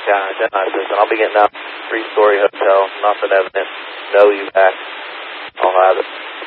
Then I says, I'll be getting out 3-story hotel, nothing evident, no evac. I'll have it.